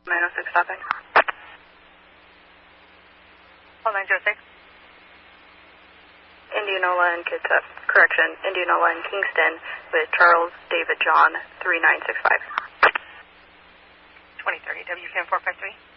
906 stopping. Call 906. Indianola and Kitsap. Correction, Indianola and Kingston with Charles David John 3965. 2030, WFM 453.